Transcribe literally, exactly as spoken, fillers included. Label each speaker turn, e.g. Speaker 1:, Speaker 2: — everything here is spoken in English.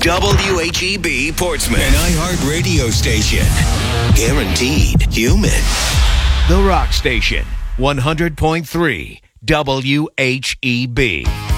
Speaker 1: W H E B Portsmouth.
Speaker 2: An iHeart radio station.
Speaker 1: Guaranteed human.
Speaker 3: The Rock Station, one hundred point three W H E B.